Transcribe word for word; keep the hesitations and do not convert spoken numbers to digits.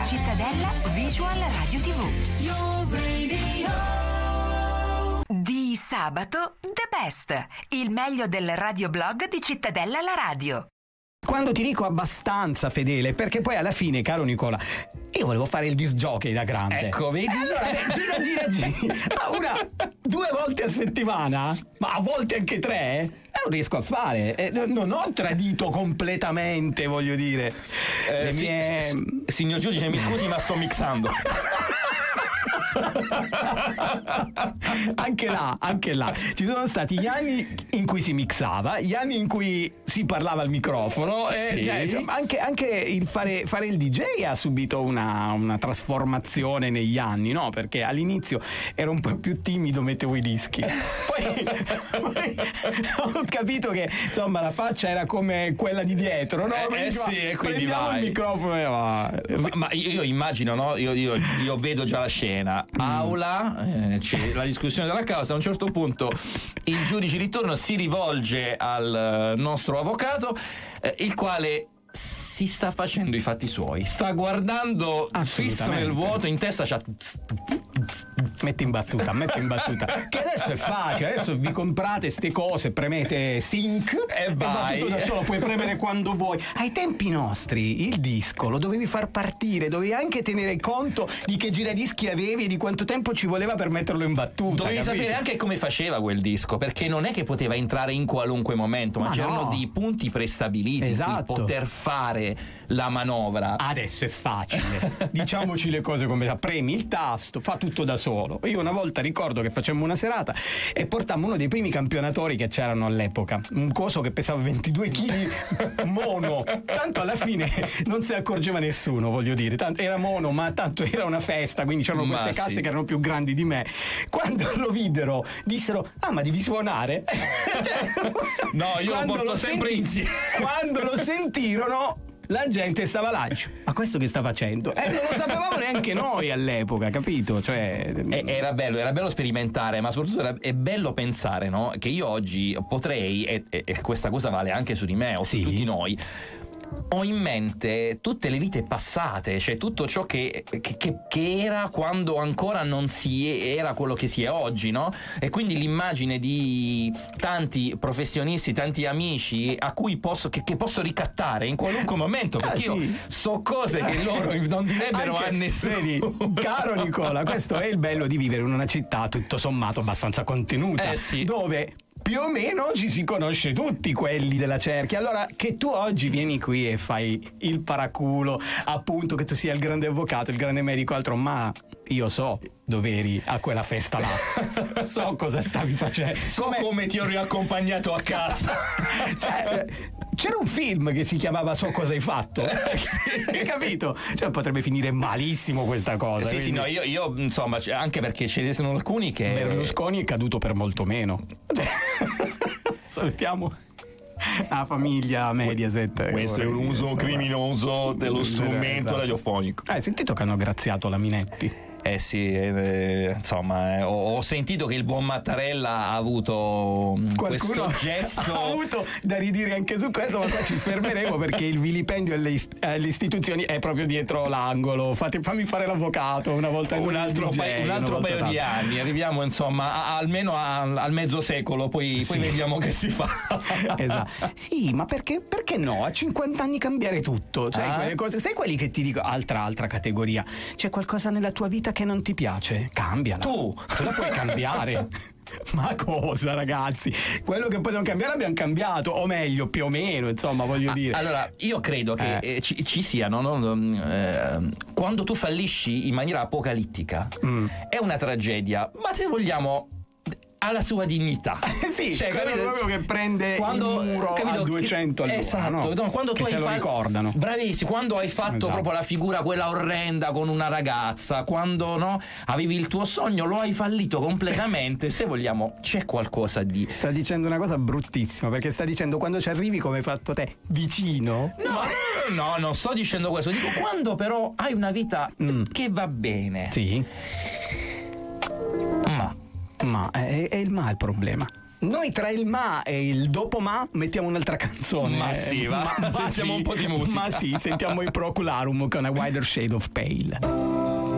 Cittadella Visual Radio tivù. Your radio. Di sabato The Best, il meglio del radioblog di Cittadella la radio. Quando ti dico abbastanza fedele, perché poi alla fine, caro Nicola, io volevo fare il disc jockey da grande. Ecco, vedi? E allora, gira, gira, gira. Ma una, due volte a settimana, ma a volte anche tre, eh, non riesco a fare. Eh, non ho tradito completamente, voglio dire. Eh, Le sì, mie... sì, signor giudice, mi scusi, ma sto mixando. Anche là, anche là ci sono stati gli anni in cui si mixava, gli anni in cui si parlava al microfono, sì. eh, cioè, insomma, anche, anche il fare, fare il D J ha subito una, una trasformazione negli anni, no? Perché all'inizio ero un po' più timido, mettevo i dischi, poi, poi ho capito che insomma la faccia era come quella di dietro, no? Eh, eh sì, e quindi prendiamo vai. il microfono e va. Ma, ma io, io immagino, no? Io, io, io vedo già la scena. Aula, eh, c'è la discussione della causa. A un certo punto il giudice di turno si rivolge al nostro avvocato, eh, il quale si sta facendo i fatti suoi, sta guardando fisso nel vuoto, in testa c'ha metti in battuta, metti in battuta che adesso è facile, adesso vi comprate ste cose, premete sync e vai, tutto da solo, puoi premere quando vuoi. Ai tempi nostri il disco lo dovevi far partire, dovevi anche tenere conto di che giradischi avevi e di quanto tempo ci voleva per metterlo in battuta, dovevi capito? sapere anche come faceva quel disco, perché non è che poteva entrare in qualunque momento, ma, ma c'erano no. dei punti prestabiliti, esatto, per poter fare la manovra. Adesso è facile, diciamoci le cose come premi il tasto, fa tutto da solo. Io una volta ricordo che facemmo una serata e portammo uno dei primi campionatori che c'erano all'epoca, un coso che pesava ventidue chili mono, tanto alla fine non si accorgeva nessuno, voglio dire, tanto era mono, ma tanto era una festa, quindi c'erano Ma queste casse sì. che erano più grandi di me. Quando lo videro dissero: ah, ma devi suonare? Cioè, no, io lo porto lo sempre senti- insieme. Quando lo sentirono, la gente stava là, ma questo che sta facendo? E non lo sapevamo neanche noi all'epoca, capito? Cioè, E- era bello, era bello sperimentare, ma soprattutto era, è bello pensare, no? Che io oggi potrei, e, e- e questa cosa vale anche su di me o Sì. su tutti noi, ho in mente tutte le vite passate, cioè tutto ciò che, che, che- che era quando ancora non si era quello che si è oggi, no? E quindi l'immagine di tanti professionisti, tanti amici a cui posso, che, che posso ricattare in qualunque momento, perché Ah, io sì. so cose che loro non direbbero Anche, a nessuno. vedi, caro Nicola, questo è il bello di vivere in una città tutto sommato abbastanza contenuta, Eh, sì. dove più o meno ci si conosce tutti quelli della cerchia. Allora, che tu oggi vieni qui e fai il paraculo, appunto, che tu sia il grande avvocato, il grande medico, altro, ma io so dove eri a quella festa là, so cosa stavi facendo, So come ti ho riaccompagnato a casa. cioè, c'era un film che si chiamava So cosa hai fatto, hai capito? Cioè, potrebbe finire malissimo questa cosa. Sì, sì, quindi- no, io, io insomma, cioè, anche perché ce ne sono alcuni che Berlusconi è caduto per molto meno. Salutiamo la famiglia Mediaset. questo è un uso criminoso dello strumento Esatto. radiofonico. Hai sentito che hanno graziato la Minetti? Eh sì, eh, insomma, eh, ho, ho sentito che il buon Mattarella ha avuto mm, questo Qualcuno gesto. ha avuto da ridire anche su questo, ma qua ci fermeremo perché il vilipendio alle, ist- alle istituzioni è proprio dietro l'angolo. Fate, fammi fare l'avvocato una volta in Un altro, D J, paio, un una altro volta paio di tanto. anni, arriviamo insomma a- almeno a- al mezzo secolo, poi, Sì. poi vediamo che si fa. Esatto. Sì, ma perché, perché no? A cinquanta anni cambiare tutto. Sai, Ah. quelle cose, sai quelli che ti dico, altra altra categoria. C'è qualcosa nella tua vita che non ti piace? Cambiala. Tu. Tu la puoi cambiare. Ma cosa, ragazzi? Quello che potevamo cambiare abbiamo cambiato, o meglio, più o meno, insomma, voglio dire. Allora, io credo che Eh. eh, ci, ci siano, no? Eh, quando tu fallisci in maniera apocalittica, Mm. è una tragedia, ma se vogliamo ha la sua dignità. Sì, Cioè, quello capito? proprio che prende Quando, il muro capito, a duecento all'ora, esatto, no? no, quando Che tu se hai lo fa- ricordano. Bravissimo, quando hai fatto Esatto. proprio la figura quella orrenda con una ragazza, quando no, avevi il tuo sogno, lo hai fallito completamente, se vogliamo c'è qualcosa di Sta dicendo una cosa bruttissima, perché sta dicendo quando ci arrivi come hai fatto te, vicino. No, no, non sto dicendo questo, dico quando però hai una vita Mm. che va bene. Sì, Ma ma è, è il ma il problema. Noi tra il ma e il dopo ma mettiamo un'altra canzone. Ma sì, va. Ma, ma Sentiamo sì, un po' di musica. Ma sì, sentiamo i Procularum con A Wider Shade of Pale.